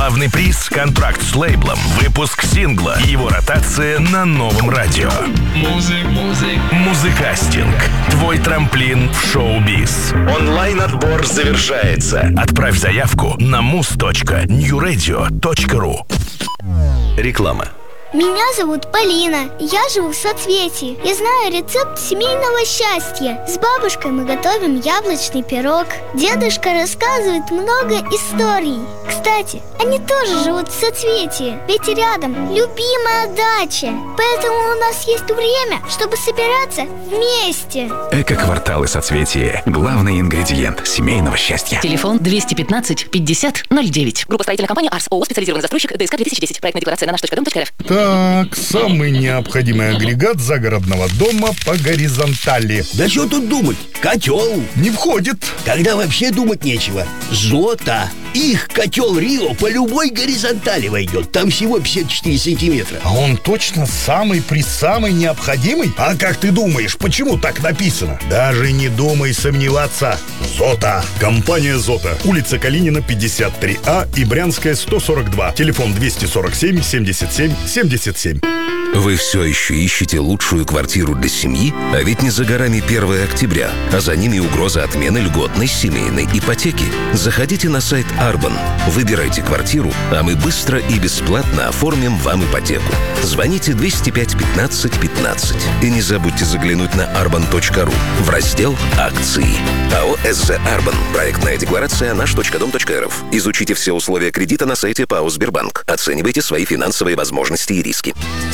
Главный приз – контракт с лейблом, выпуск сингла и его ротация на новом радио. Музыкастинг. Твой трамплин в шоу-биз. Онлайн-отбор завершается. Отправь заявку на muz.newradio.ru. Реклама. Меня зовут Полина, я живу в Соцветии. Я знаю рецепт семейного счастья. С бабушкой мы готовим яблочный пирог. Дедушка рассказывает много историй. Кстати, они тоже живут в Соцветии, ведь рядом любимая дача. Поэтому у нас есть время, чтобы собираться вместе. Эко-кварталы Соцветия. Главный ингредиент семейного счастья. Телефон 215 50 09. Группа строительной компании «Арс». ООО «Специализированный застройщик». ДСК 2010. Проектная декларация на наш.дом.рф. Так, самый необходимый агрегат загородного дома по горизонтали. Да что тут думать? Котел. Не входит. Тогда вообще думать нечего. Зота. Их котел Рио по любой горизонтали войдет. Там всего 54 сантиметра. А он точно самый необходимый? А как ты думаешь, почему так написано? Даже не думай сомневаться. Зота. Компания Зота. Улица Калинина, 53А и Брянская, 142. Телефон 247 77 77. Вы все еще ищете лучшую квартиру для семьи? А ведь не за горами 1 октября, а за ними угроза отмены льготной семейной ипотеки. Заходите на сайт Арбан, выбирайте квартиру, а мы быстро и бесплатно оформим вам ипотеку. Звоните 205 15 15 и не забудьте заглянуть на arban.ru в раздел «Акции». АО «СЗ Арбан». Проектная декларация наш.дом.рф. Изучите все условия кредита на сайте ПАО «Сбербанк». Оценивайте свои финансовые возможности и риски.